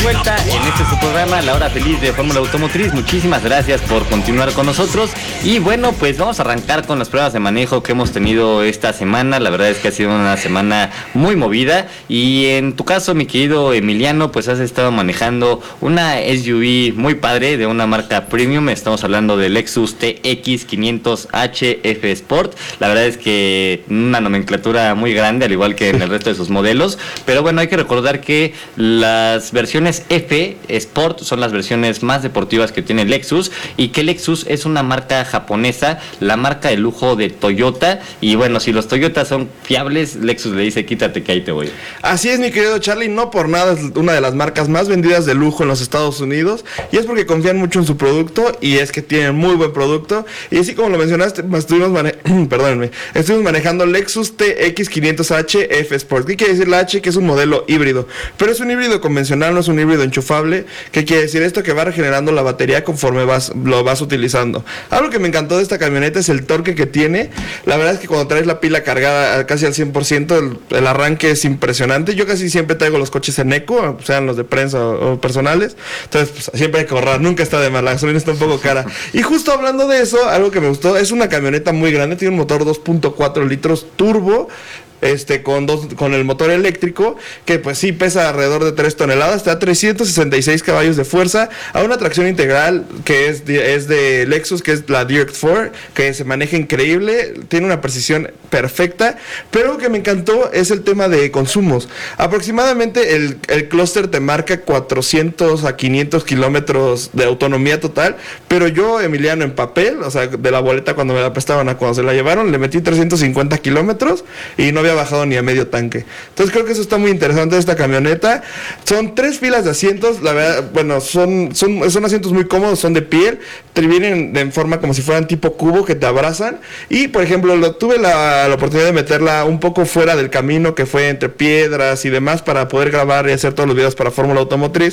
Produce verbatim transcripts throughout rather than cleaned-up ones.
vuelta en este su programa, La Hora Feliz de Fórmula Automotriz. Muchísimas gracias por continuar con nosotros. Y bueno, pues vamos a arrancar con las pruebas de manejo que hemos tenido esta semana. La verdad es que ha sido una semana muy movida. Y en tu caso, mi querido Emiliano, pues has estado manejando una S U V muy padre de una marca premium. Estamos hablando del Lexus T X quinientos H F Sport. La verdad es que una nomenclatura muy grande, al igual que en el resto de sus modelos. Pero bueno, hay que recordar que las versiones F Sport son las versiones más deportivas que tiene Lexus, y que Lexus es una marca japonesa, la marca de lujo de Toyota. Y bueno, si los Toyotas son fiables, Lexus le dice quítate que ahí te voy. Así es, mi querido Charlie, no por nada es una de las marcas más vendidas de lujo en los Estados Unidos, y es porque confían mucho en su producto, y es que tienen muy buen producto. Y así como lo mencionaste, estuvimos, mane- Perdónenme, estuvimos manejando Lexus T X quinientos H F Sport. ¿Qué quiere decir la H? Que es un modelo híbrido, pero es un híbrido convencional, no es un híbrido enchufable. ¿Qué quiere decir esto? Que va regenerando la batería conforme vas, lo vas utilizando. Algo que me encantó de esta camioneta es el torque que tiene. La verdad es que cuando traes la pila cargada casi al cien por ciento, el, el arranque es impresionante. Yo casi siempre traigo los coches en eco, sean los de prensa o, o personales. Entonces, pues, siempre hay que ahorrar, nunca está de más, la gasolina está un poco cara. Y justo hablando de eso, algo que me gustó, es una camioneta muy grande, tiene un motor dos punto cuatro litros turbo. Este, con dos, con el motor eléctrico, que pues sí pesa alrededor de tres toneladas, te da trescientos sesenta y seis caballos de fuerza, a una tracción integral que es de, es de Lexus, que es la Direct cuatro, que se maneja increíble, tiene una precisión perfecta. Pero lo que me encantó es el tema de consumos. Aproximadamente el, el clúster te marca cuatrocientos a quinientos kilómetros de autonomía total, pero yo, Emiliano, en papel, o sea, de la boleta cuando me la prestaban a cuando se la llevaron, le metí trescientos cincuenta kilómetros y no había bajado ni a medio tanque. Entonces creo que eso está muy interesante de esta camioneta. Son tres filas de asientos, la verdad, bueno, son, son, son asientos muy cómodos, son de piel, te vienen en forma como si fueran tipo cubo que te abrazan. Y por ejemplo, lo, tuve la, la oportunidad de meterla un poco fuera del camino, que fue entre piedras y demás, para poder grabar y hacer todos los videos para Fórmula Automotriz.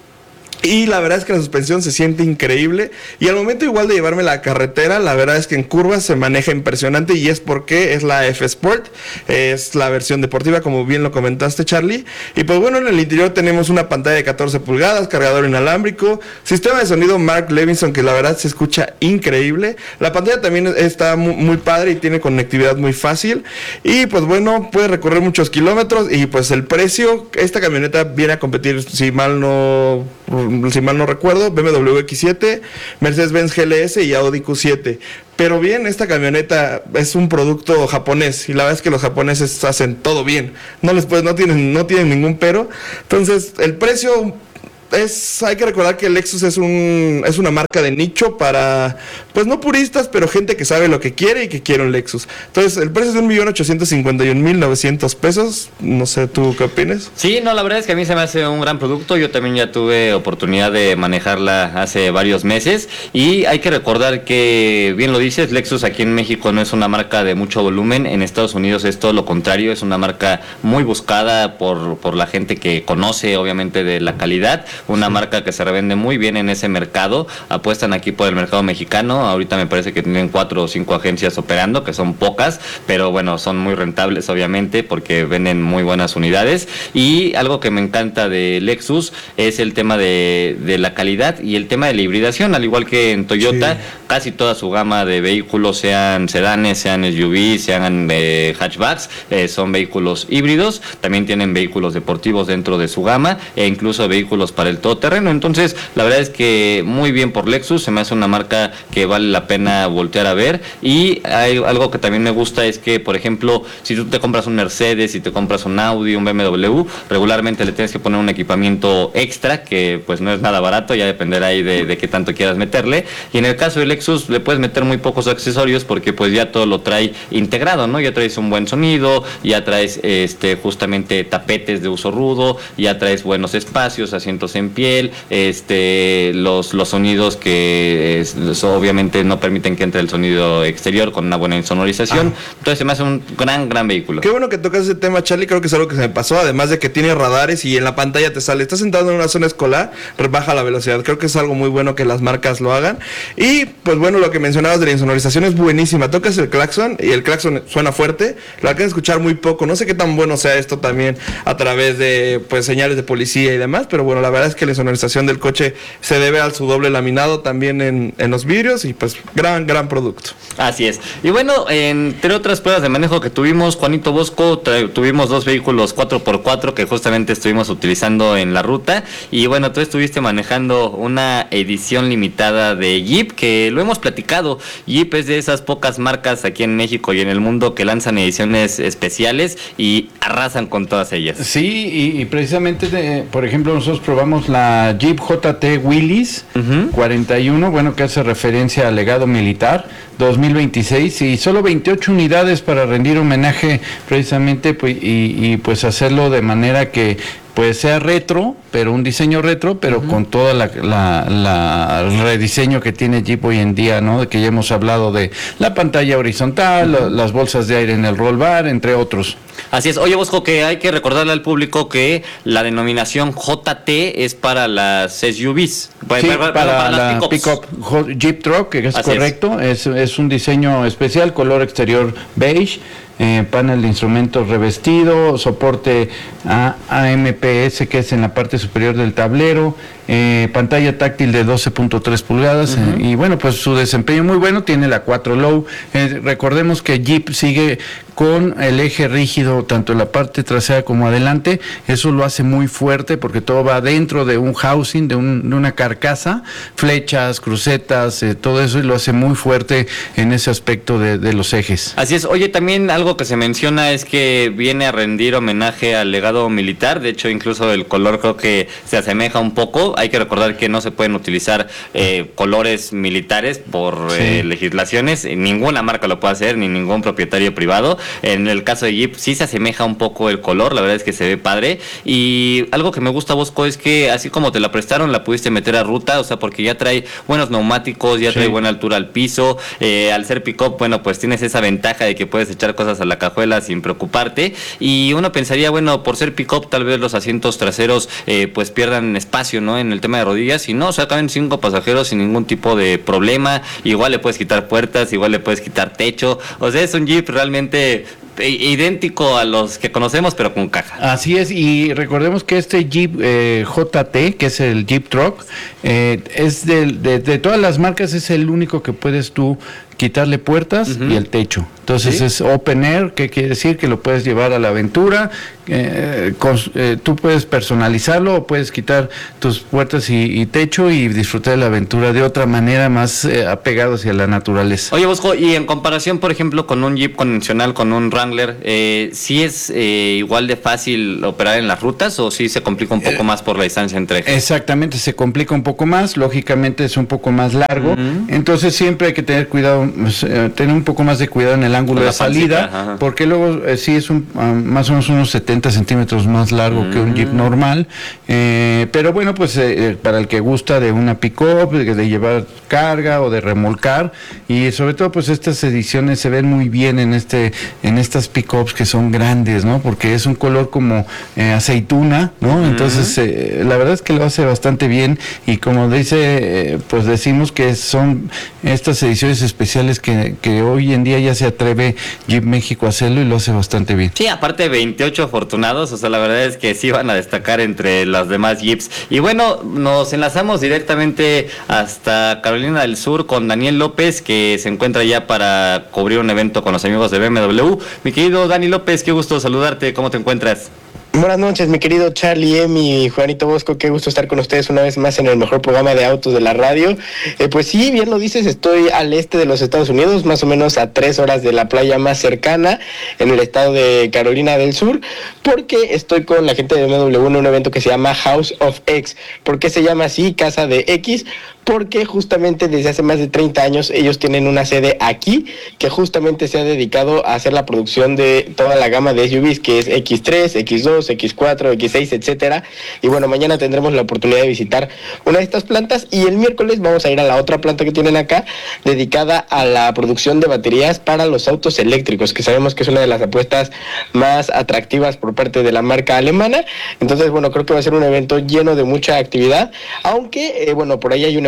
Y la verdad es que la suspensión se siente increíble, y al momento igual de llevarme la carretera, la verdad es que en curvas se maneja impresionante, y es porque es la F Sport, es la versión deportiva, como bien lo comentaste, Charlie. Y pues bueno, en el interior tenemos una pantalla de catorce pulgadas, cargador inalámbrico, sistema de sonido Mark Levinson, que la verdad se escucha increíble. La pantalla también está muy, muy padre y tiene conectividad muy fácil, y pues bueno, puede recorrer muchos kilómetros. Y pues el precio, esta camioneta viene a competir, si mal no... si mal no recuerdo, B M W X siete, Mercedes-Benz G L S y Audi Q siete. Pero bien, esta camioneta es un producto japonés, y la verdad es que los japoneses hacen todo bien. No les puedes, no tienen, no tienen ningún pero. Entonces, el precio es, hay que recordar que Lexus es un es una marca de nicho para, pues no puristas, pero gente que sabe lo que quiere y que quiere un Lexus. Entonces el precio es de un millón ochocientos cincuenta y un mil novecientos pesos. No sé, ¿tú qué opinas? Sí, no, la verdad es que a mí se me hace un gran producto. Yo también ya tuve oportunidad de manejarla hace varios meses, y hay que recordar que, bien lo dices, Lexus aquí en México no es una marca de mucho volumen. En Estados Unidos es todo lo contrario, es una marca muy buscada por, por la gente que conoce obviamente de la calidad. Una marca que se revende muy bien en ese mercado. Apuestan aquí por el mercado mexicano. Ahorita me parece que tienen cuatro o cinco agencias operando, que son pocas, pero bueno, son muy rentables obviamente porque venden muy buenas unidades. Y algo que me encanta de Lexus es el tema de, de la calidad y el tema de la hibridación. Al igual que en Toyota, sí, casi toda su gama de vehículos, sean sedanes, sean S U V, sean eh, hatchbacks, eh, son vehículos híbridos. También tienen vehículos deportivos dentro de su gama, e incluso vehículos para el todoterreno. Entonces la verdad es que muy bien por Lexus, se me hace una marca que vale la pena voltear a ver. Y hay algo que también me gusta, es que por ejemplo, si tú te compras un Mercedes, si te compras un Audi, un B M W, regularmente le tienes que poner un equipamiento extra que pues no es nada barato, ya dependerá ahí de, de qué tanto quieras meterle. Y en el caso de Lexus le puedes meter muy pocos accesorios porque pues ya todo lo trae integrado, ¿no? Ya traes un buen sonido, ya traes este justamente tapetes de uso rudo, ya traes buenos espacios, asientos en piel, este los los sonidos que es, obviamente no permiten que entre el sonido exterior con una buena insonorización. Ah. Entonces se me hace un gran gran vehículo. Qué bueno que tocas ese tema, Charlie. Creo que es algo que se me pasó, además de que tiene radares y en la pantalla te sale, estás sentado en una zona escolar, baja la velocidad. Creo que es algo muy bueno que las marcas lo hagan. Y pues bueno, lo que mencionabas de la insonorización es buenísima. Tocas el claxon y el claxon suena fuerte, lo alcanzas a escuchar muy poco. No sé qué tan bueno sea esto también a través de pues señales de policía y demás, pero bueno, la verdad es que la insonorización del coche se debe al su doble laminado también en, en los vidrios y pues gran, gran producto. Así es. Y bueno, entre otras pruebas de manejo que tuvimos, Juanito Bosco, tra- tuvimos dos vehículos cuatro por cuatro que justamente estuvimos utilizando en la ruta. Y bueno, tú estuviste manejando una edición limitada de Jeep, que lo hemos platicado. Jeep es de esas pocas marcas aquí en México y en el mundo que lanzan ediciones especiales y arrasan con todas ellas. Sí, y, y precisamente, de, por ejemplo, nosotros probamos la Jeep J T Willys uh-huh. cuarenta y uno, bueno, que hace referencia al legado militar, dos mil veintiséis, y solo veintiocho unidades para rendir homenaje precisamente, pues, y, y pues hacerlo de manera que pues sea retro, pero un diseño retro, pero uh-huh. con toda la, la, la rediseño que tiene Jeep hoy en día, ¿no? De que ya hemos hablado de la pantalla horizontal, uh-huh. la, las bolsas de aire en el roll bar, entre otros. Así es. Oye, Bosco, que hay que recordarle al público que la denominación J T es para las S U Vs. Para, sí, para, para, para la las pick-up Jeep Truck, que es Así correcto. Es. Es, es un diseño especial, color exterior beige. Eh, panel de instrumentos revestido, soporte a A M P S que es en la parte superior del tablero, eh, pantalla táctil de doce punto tres pulgadas, uh-huh. eh, y bueno, pues su desempeño muy bueno, tiene la cuatro Low. Eh, recordemos que Jeep sigue con el eje rígido tanto en la parte trasera como adelante, eso lo hace muy fuerte porque todo va dentro de un housing, de, un, de una carcasa, flechas, crucetas, eh, todo eso, y lo hace muy fuerte en ese aspecto de, de los ejes. Así es. Oye, también algo que se menciona es que viene a rendir homenaje al legado militar, de hecho incluso el color creo que se asemeja un poco. Hay que recordar que no se pueden utilizar eh, colores militares por sí. eh, legislaciones, ninguna marca lo puede hacer, ni ningún propietario privado. En el caso de Jeep sí se asemeja un poco el color, la verdad es que se ve padre, y algo que me gusta, Bosco, es que así como te la prestaron, la pudiste meter a ruta, o sea, porque ya trae buenos neumáticos, ya sí. trae buena altura al piso, eh, al ser pick-up, bueno, pues tienes esa ventaja de que puedes echar cosas a la cajuela sin preocuparte, y uno pensaría, bueno, por ser pick-up tal vez los asientos traseros eh, pues pierdan espacio, ¿no? En el tema de rodillas, y no, o sea, caben cinco pasajeros sin ningún tipo de problema, igual le puedes quitar puertas, igual le puedes quitar techo, o sea, es un Jeep realmente idéntico a los que conocemos, pero con caja. Así es, y recordemos que este Jeep eh, J T, que es el Jeep Truck, eh, es de, de, de todas las marcas, es el único que puedes tú quitarle puertas uh-huh. y el techo. Entonces ¿sí? es open air, que quiere decir que lo puedes llevar a la aventura, eh, con, eh, tú puedes personalizarlo o puedes quitar tus puertas y, y techo y disfrutar de la aventura de otra manera, más eh, apegado hacia la naturaleza. Oye, Bosco, y en comparación, por ejemplo, con un Jeep convencional, con un Wrangler, eh, ¿sí es eh, igual de fácil operar en las rutas o sí se complica un poco eh, más por la distancia entre ejes? Exactamente, se complica un poco más, lógicamente es un poco más largo, uh-huh. entonces siempre hay que tener cuidado, pues, eh, tener un poco más de cuidado en el ángulo de salida, pancita, porque luego eh, sí es un, uh, más o menos unos setenta centímetros más largo uh-huh. que un Jeep normal, eh, pero bueno, pues eh, para el que gusta de una pick-up, de, de llevar carga o de remolcar, y sobre todo pues estas ediciones se ven muy bien en este en estas pick-ups que son grandes, ¿no? Porque es un color como eh, aceituna, ¿no? Uh-huh. Entonces eh, la verdad es que lo hace bastante bien, y como dice, eh, pues decimos que son estas ediciones especiales que, que hoy en día ya se atreve Jeep México a hacerlo y lo hace bastante bien. Sí, aparte veintiocho afortunados, o sea, la verdad es que sí van a destacar entre las demás Jeeps. Y bueno, nos enlazamos directamente hasta Carolina del Sur con Daniel López, que se encuentra ya para cubrir un evento con los amigos de B M W. Mi querido Dani López, qué gusto saludarte, ¿cómo te encuentras? Buenas noches, mi querido Charlie, Emi, Juanito Bosco, qué gusto estar con ustedes una vez más en el mejor programa de autos de la radio. Eh, pues sí, bien lo dices, estoy al este de los Estados Unidos, más o menos a tres horas de la playa más cercana, en el estado de Carolina del Sur, porque estoy con la gente de B M W en un evento que se llama House of X. ¿Por qué se llama así, Casa de X? Porque justamente desde hace más de treinta años ellos tienen una sede aquí que justamente se ha dedicado a hacer la producción de toda la gama de S U Vs, que es X tres, X dos, X cuatro, X seis, etcétera. Y bueno, mañana tendremos la oportunidad de visitar una de estas plantas, y el miércoles vamos a ir a la otra planta que tienen acá, dedicada a la producción de baterías para los autos eléctricos, que sabemos que es una de las apuestas más atractivas por parte de la marca alemana. Entonces, bueno, creo que va a ser un evento lleno de mucha actividad, aunque, eh, bueno, por ahí hay un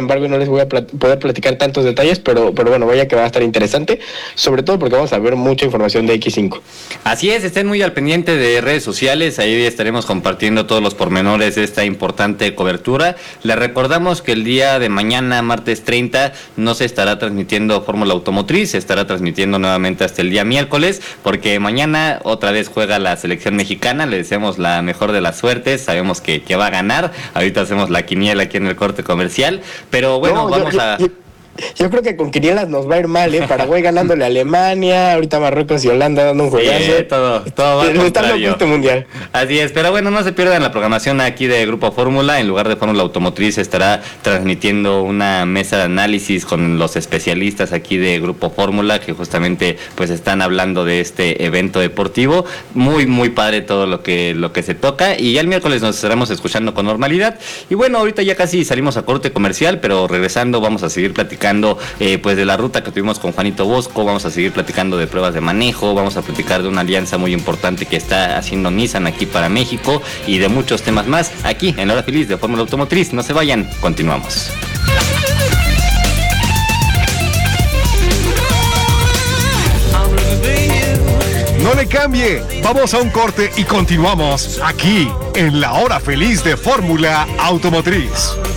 embargo no les voy a plat- poder platicar tantos detalles, pero, pero bueno, vaya que va a estar interesante, sobre todo porque vamos a ver mucha información de equis cinco. Así es, estén muy al pendiente de redes sociales, ahí estaremos compartiendo todos los pormenores de esta importante cobertura. Les recordamos que el día de mañana, martes treinta, no se estará transmitiendo Fórmula Automotriz, se estará transmitiendo nuevamente hasta el día miércoles, porque mañana otra vez juega la selección mexicana, le deseamos la mejor de las suertes, sabemos que, que va a ganar, ahorita hacemos la quiniela aquí en el corte comercial, pero bueno, No, vamos yo, a... Yo, yo creo que con quinielas nos va a ir mal, ¿eh? Paraguay ganándole a Alemania, ahorita Marruecos y Holanda dando un juegazo. Sí, todo, todo va al contrario. Este mundial. Así es, pero bueno, no se pierdan la programación aquí de Grupo Fórmula. En lugar de Fórmula Automotriz estará transmitiendo una mesa de análisis con los especialistas aquí de Grupo Fórmula, que justamente pues están hablando de este evento deportivo. Muy, muy padre todo lo que, lo que se toca, y ya el miércoles nos estaremos escuchando con normalidad. Y bueno, ahorita ya casi salimos a corte comercial, pero regresando vamos a seguir platicando Eh, pues de la ruta que tuvimos con Juanito Bosco, vamos a seguir platicando de pruebas de manejo, vamos a platicar de una alianza muy importante que está haciendo Nissan aquí para México, y de muchos temas más aquí en la Hora Feliz de Fórmula Automotriz. No se vayan, continuamos. No le cambie, vamos a un corte y continuamos aquí en la Hora Feliz de Fórmula Automotriz.